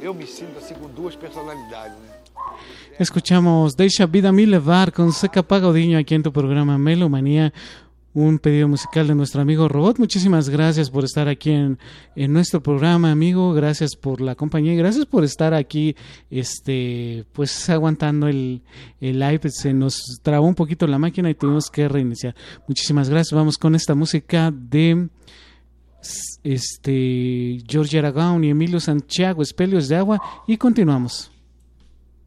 eu me sinto assim com duas personalidades, né? Escuchamos Deixa Vida Me Levar con Seca Pagodinho aquí en tu programa Melomanía, un pedido musical de nuestro amigo Robot. Muchísimas gracias por estar aquí en nuestro programa, amigo. Gracias por la compañía y gracias por estar aquí, pues aguantando el live. Se nos trabó un poquito la máquina y tuvimos que reiniciar. Muchísimas gracias. Vamos con esta música de George Aragón y Emilio Santiago, Espelios de Agua, y continuamos.